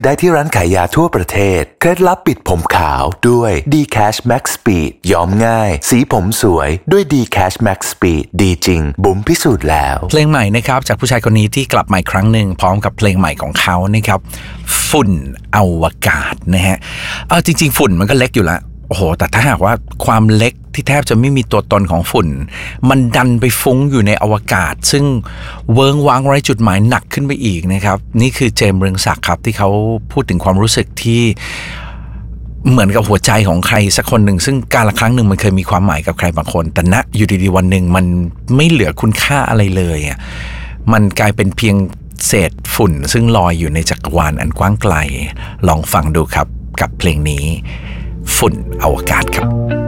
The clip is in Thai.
ได้ที่ร้านขายยาทั่วประเทศเคล็ดลับปิดผมขาวด้วย D-Cash Max Speed ย้อมง่ายสีผมสวยด้วย D-Cash Max Speed ดีจริงบุ๋มพิสูจน์แล้วเพลงใหม่นะครับจากผู้ชายคนนี้ที่กลับมาอีกครั้งหนึ่งพร้อมกับเพลงใหม่ของเขานะครับฝุ่นอวกาศนะฮะจริงๆฝุ่นมันก็เล็กอยู่แล้วโอ้โหแต่ถ้าหากว่าความเล็กที่แทบจะไม่มีตัวตนของฝุ่นมันดันไปฟุ้งอยู่ในอวกาศซึ่งเวิ้งว้างไร้จุดหมายหนักขึ้นไปอีกนะครับนี่คือเจมส์เรืองศักดิ์ครับที่เขาพูดถึงความรู้สึกที่เหมือนกับหัวใจของใครสักคนหนึ่งซึ่งการละครั้งหนึ่งมันเคยมีความหมายกับใครบางคนแต่ณอยู่ดีๆวันหนึ่งมันไม่เหลือคุณค่าอะไรเลยอ่ะมันกลายเป็นเพียงเศษฝุ่นซึ่งลอยอยู่ในจักรวาลอันกว้างไกลลองฟังดูครับกับเพลงนี้ฝุ่นอวกาศครับ